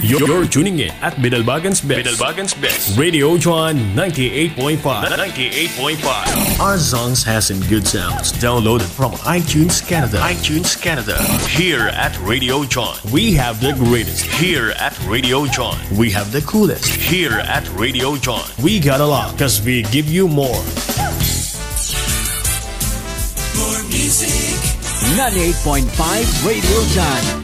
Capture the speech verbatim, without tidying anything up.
You're tuning in at Bidalbagan's Best. Bidalbagan's Best. Radio John ninety-eight point five. ninety-eight point five. Our songs has some good sounds. Downloaded from iTunes Canada. iTunes Canada. Here at Radio John, we have the greatest. Here at Radio John, we have the coolest. Here at Radio John, we got a lot because we give you more. More music. ninety-eight point five Radio John.